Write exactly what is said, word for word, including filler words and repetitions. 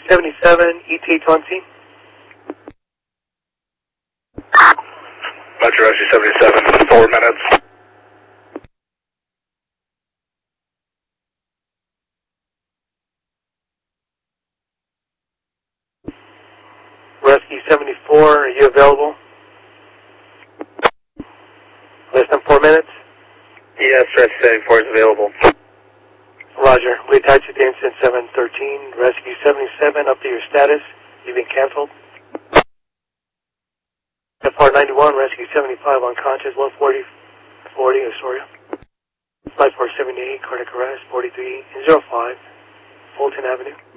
seventy-seven, E T twenty. Roger, Rescue seventy-seven, four minutes. Rescue seventy-four, are you available? Less than four minutes? Yes, Rescue seventy-four is available. Roger. We attach you to incident seven thirteen. Rescue seventy-seven, update your status. You've been canceled. F R ninety-one, Rescue seventy-five, unconscious, one forty, forty, Astoria. Flight four seventy-eight, cardiac arrest, forty-three, zero five, Fulton Avenue.